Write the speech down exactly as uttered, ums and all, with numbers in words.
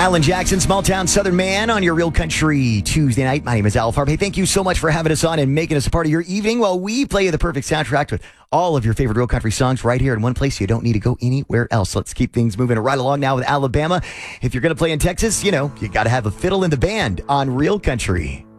Alan Jackson, Small Town Southern Man on your Real Country Tuesday night. My name is Al Farb. Hey, thank you so much for having us on and making us a part of your evening while we play you the perfect soundtrack with all of your favorite Real Country songs right here in one place. You don't need to go anywhere else. Let's keep things moving right along now with Alabama. If you're going to play in Texas, you know, you got to have a fiddle in the band on Real Country.